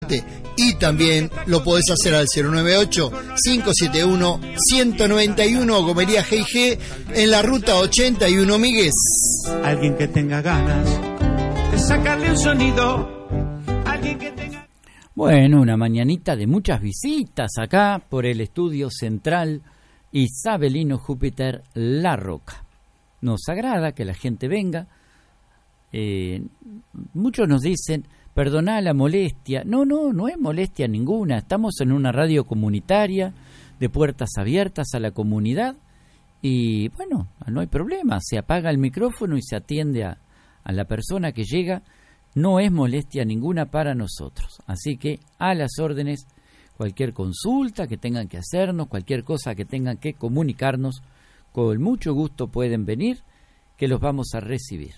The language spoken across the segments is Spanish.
Y también lo podés hacer al 098-571-191 Gomería G&G en la ruta 81 Míguez. Alguien que tenga ganas de sacarle un sonido. Alguien que tenga... Bueno, una mañanita de muchas visitas acá por el estudio central Isabelino Júpiter La Roca. Nos agrada que la gente venga. Muchos nos dicen, perdoná la molestia. No es molestia ninguna. Estamos en una radio comunitaria de puertas abiertas a la comunidad y bueno, no hay problema. Se apaga el micrófono y se atiende a la persona que llega. No es molestia ninguna para nosotros. Así que a las órdenes, cualquier consulta que tengan que hacernos, cualquier cosa que tengan que comunicarnos, con mucho gusto pueden venir, que los vamos a recibir.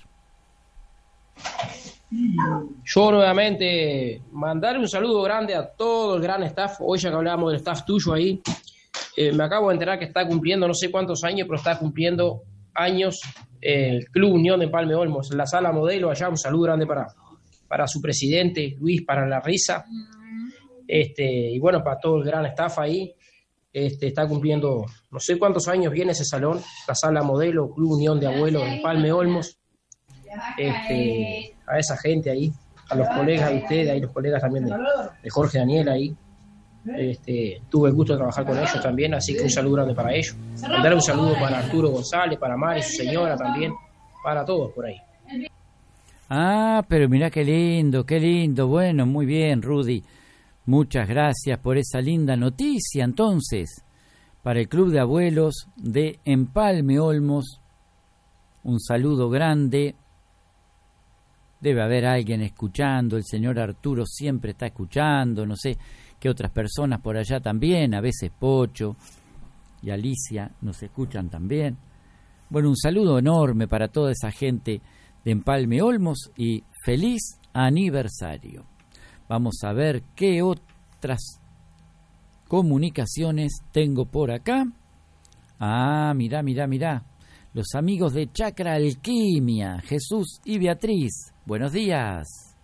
Yo nuevamente mandar un saludo grande a todo el gran staff. Hoy ya que hablábamos del staff tuyo ahí, me acabo de enterar que está cumpliendo no sé cuántos años, pero está cumpliendo años el Club Unión de Empalme Olmos, en la sala modelo allá. Un saludo grande para su presidente Luis, para la risa, y bueno, para todo el gran staff ahí. Está cumpliendo no sé cuántos años viene ese salón, la sala modelo Club Unión de Abuelos de Empalme Olmos. A esa gente ahí, a los colegas de ustedes, ahí los colegas también de Jorge Daniel ahí. Tuve el gusto de trabajar con ellos también, así que un saludo grande para ellos. Mandar un saludo para Arturo González, para Mari, su señora también, para todos por ahí. Ah, pero mirá qué lindo. Bueno, muy bien, Rudy. Muchas gracias por esa linda noticia. Entonces, para el Club de Abuelos de Empalme Olmos, un saludo grande. Debe haber alguien escuchando, el señor Arturo siempre está escuchando, no sé qué otras personas por allá también, a veces Pocho y Alicia nos escuchan también. Bueno, un saludo enorme para toda esa gente de Empalme Olmos y feliz aniversario. Vamos a ver qué otras comunicaciones tengo por acá. Ah, mirá. Los amigos de Chacra Alquimia, Jesús y Beatriz. Buenos días.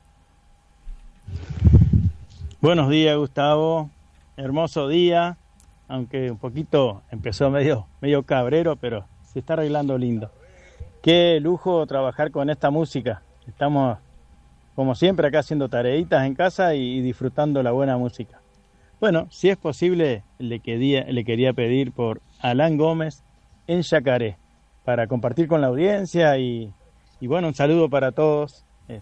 Buenos días, Gustavo. Hermoso día, aunque un poquito empezó medio cabrero, pero se está arreglando lindo. Qué lujo trabajar con esta música. Estamos, como siempre, acá haciendo tareitas en casa y disfrutando la buena música. Bueno, si es posible, le quería pedir por Alan Gómez en Yacaré, para compartir con la audiencia y bueno, un saludo para todos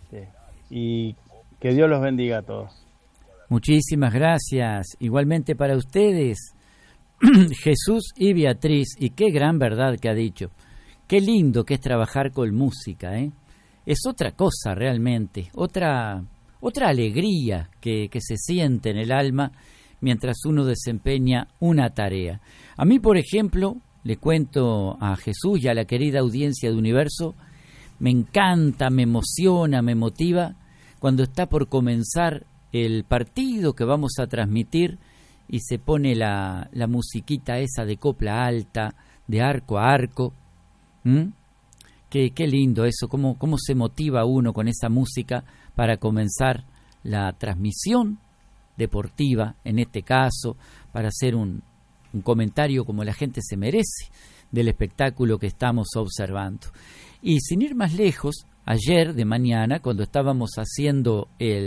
y que Dios los bendiga a todos. Muchísimas gracias, igualmente para ustedes, Jesús y Beatriz, y qué gran verdad que ha dicho, qué lindo que es trabajar con música, es otra cosa realmente, otra alegría que se siente en el alma mientras uno desempeña una tarea. A mí, por ejemplo, le cuento a Jesús y a la querida audiencia de Universo, me encanta, me emociona, me motiva cuando está por comenzar el partido que vamos a transmitir y se pone la musiquita esa de copla alta, de arco a arco. Qué lindo eso, cómo se motiva uno con esa música para comenzar la transmisión deportiva, en este caso, para hacer un comentario como la gente se merece del espectáculo que estamos observando. Y sin ir más lejos, ayer de mañana, cuando estábamos haciendo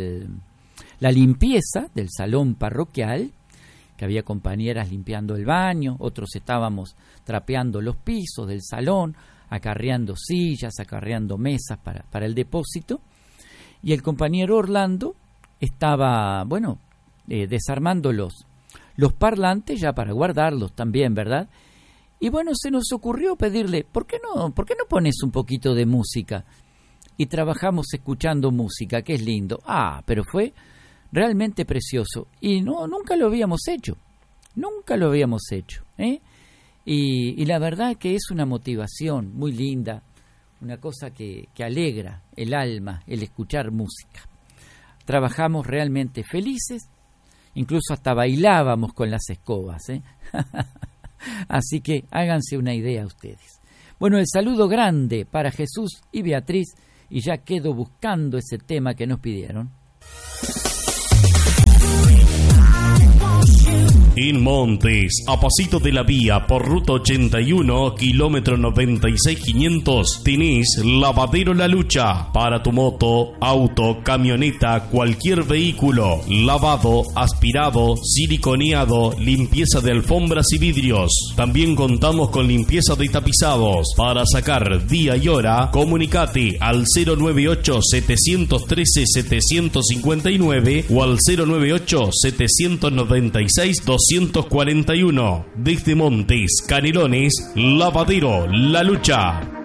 la limpieza del salón parroquial, que había compañeras limpiando el baño, otros estábamos trapeando los pisos del salón, acarreando sillas, acarreando mesas para el depósito, y el compañero Orlando estaba, desarmando los parlantes ya para guardarlos también, ¿verdad? Y bueno, se nos ocurrió pedirle, ¿por qué no pones un poquito de música? Y trabajamos escuchando música, que es lindo. Pero fue realmente precioso. Y nunca lo habíamos hecho. Y la verdad que es una motivación muy linda, una cosa que alegra el alma, el escuchar música. Trabajamos realmente felices, incluso hasta bailábamos con las escobas, Así que háganse una idea ustedes. Bueno, el saludo grande para Jesús y Beatriz, y ya quedo buscando ese tema que nos pidieron. En Montes, a pasito de la vía por ruta 81, kilómetro 96500, tenés Lavadero La Lucha. Para tu moto, auto, camioneta, cualquier vehículo. Lavado, aspirado, siliconeado, limpieza de alfombras y vidrios. También contamos con limpieza de tapizados. Para sacar día y hora, comunicate al 098-713-759 o al 098-796-241. Desde Montes, Canelones, Lavadero La Lucha.